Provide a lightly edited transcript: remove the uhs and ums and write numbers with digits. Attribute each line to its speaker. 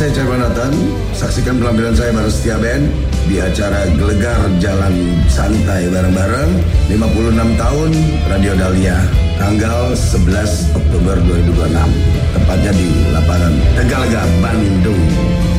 Speaker 1: saya Chairman Nathan. Saksikan penampilan saya bareng Setia Band di acara Gelegar Jalan Santai bareng-bareng 56 tahun Radio Dahlia tanggal 11 Oktober 2026. Tepatnya di lapangan Tegalega, Bandung.